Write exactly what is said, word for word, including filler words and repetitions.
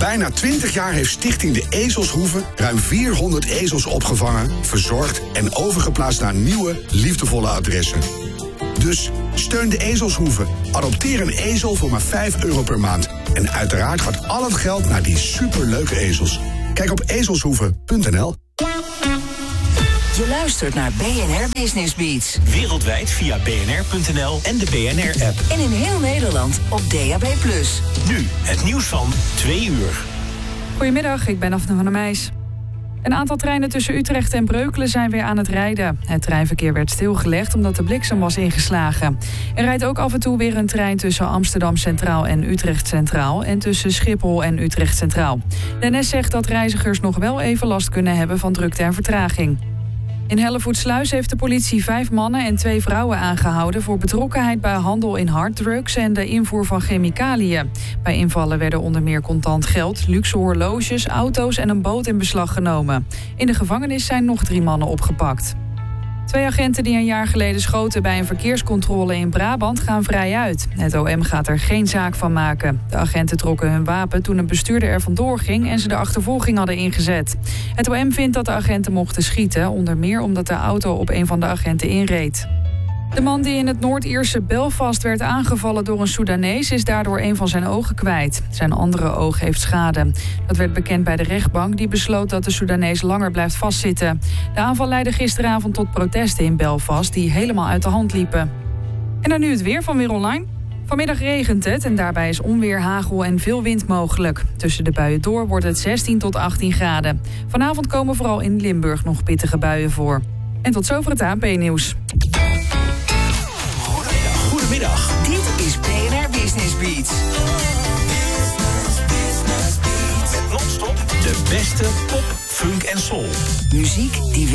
bijna twintig jaar heeft Stichting De Ezelshoeve ruim vierhonderd ezels opgevangen, verzorgd en overgeplaatst naar nieuwe, liefdevolle adressen. Dus steun De Ezelshoeve. Adopteer een ezel voor maar vijf euro per maand. En uiteraard gaat al het geld naar die superleuke ezels. Kijk op ezelshoeve punt n l. Je luistert naar B N R Business Beats. Wereldwijd via b n r punt n l en de B N R-app. En in heel Nederland op D A B plus. Nu het nieuws van twee uur. Goedemiddag, ik ben Afne van der Meijs. Een aantal treinen tussen Utrecht en Breukelen zijn weer aan het rijden. Het treinverkeer werd stilgelegd omdat de bliksem was ingeslagen. Er rijdt ook af en toe weer een trein tussen Amsterdam Centraal en Utrecht Centraal... en tussen Schiphol en Utrecht Centraal. De N S zegt dat reizigers nog wel even last kunnen hebben van drukte en vertraging. In Hellevoetsluis heeft de politie vijf mannen en twee vrouwen aangehouden... voor betrokkenheid bij handel in harddrugs en de invoer van chemicaliën. Bij invallen werden onder meer contant geld, luxe horloges, auto's en een boot in beslag genomen. In de gevangenis zijn nog drie mannen opgepakt. Twee agenten die een jaar geleden schoten bij een verkeerscontrole in Brabant gaan vrij uit. Het O M gaat er geen zaak van maken. De agenten trokken hun wapen toen een bestuurder er vandoor ging en ze de achtervolging hadden ingezet. Het O M vindt dat de agenten mochten schieten, onder meer omdat de auto op een van de agenten inreed. De man die in het Noord-Ierse Belfast werd aangevallen door een Soedanees... is daardoor een van zijn ogen kwijt. Zijn andere oog heeft schade. Dat werd bekend bij de rechtbank, die besloot dat de Soedanees langer blijft vastzitten. De aanval leidde gisteravond tot protesten in Belfast die helemaal uit de hand liepen. En dan nu het weer van Weer Online. Vanmiddag regent het en daarbij is onweer, hagel en veel wind mogelijk. Tussen de buien door wordt het zestien tot achttien graden. Vanavond komen vooral in Limburg nog pittige buien voor. En tot zover het A N P-nieuws. Goedemiddag. Dit is B N R Business Beats. Met non-stop de beste pop, funk en soul. Muziek die